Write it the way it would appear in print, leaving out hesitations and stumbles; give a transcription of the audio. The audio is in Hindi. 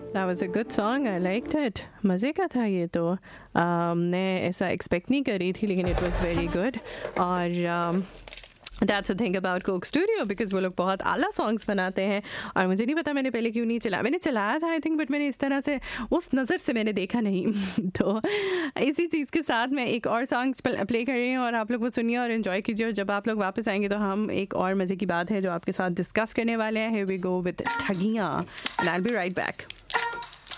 That was a good song. I liked it. मज़े का था ये तो. मैं ऐसा एक्सपेक्ट नहीं कर रही थी लेकिन it was very good. और That's the thing about Coke Studio because वो लोग बहुत आला सॉन्ग्स बनाते हैं और मुझे नहीं पता मैंने पहले क्यों नहीं चलाया. मैंने चलाया था आई थिंक बट मैंने इस तरह से उस नज़र से मैंने देखा नहीं. तो इसी चीज़ के साथ मैं एक और सॉन्ग प्ले कर रही हूँ और आप लोग वो सुनिए और इन्जॉय कीजिए. और जब आप लोग वापस आएंगे तो हम एक और मज़े की बात है जो आपके साथ डिस्कस करने वाले हैं. Here we go with ठगियाँ and I'll be right back.